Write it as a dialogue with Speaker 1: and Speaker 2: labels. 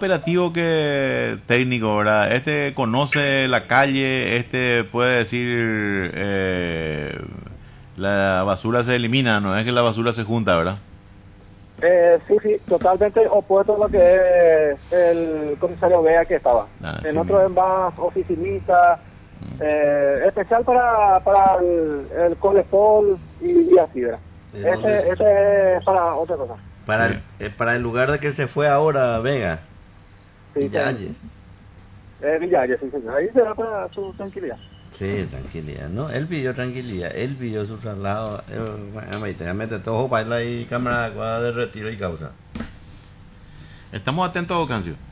Speaker 1: operativo que técnico, ¿verdad? Este conoce la calle, este puede decir la basura se elimina, no es que la basura se junta, ¿verdad?
Speaker 2: Sí, sí, totalmente opuesto a lo que es el comisario Vega que estaba.
Speaker 1: Ah,
Speaker 2: En
Speaker 1: sí,
Speaker 2: otro es más oficinista, especial para el colepol y así, ¿verdad? Ese es para otra cosa.
Speaker 3: Para el lugar de que se fue ahora Vega,
Speaker 2: Sí,
Speaker 3: Villalles.
Speaker 2: Villalles, sí, señor. Ahí se da para su tranquilidad.
Speaker 3: Sí, tranquilidad, ¿no? Él pidió tranquilidad, él pidió su traslado. Mete todo baila y cámara de retiro y causa.
Speaker 1: Estamos atentos, Cancio.